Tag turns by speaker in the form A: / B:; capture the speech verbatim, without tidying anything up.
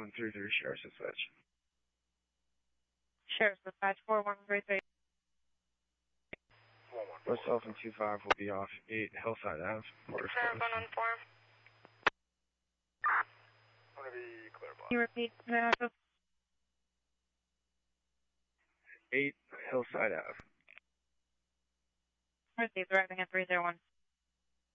A: one three three, Sheriff's Dispatch.
B: Sheriff's Dispatch, four one three three.
A: West Elephant two five will be off eight Hillside Ave.
B: Sheriff one one four.
C: I'm going to be clear block.
B: Can you repeat the address?
A: eight Hillside Ave.
B: Received, arriving at three zero one.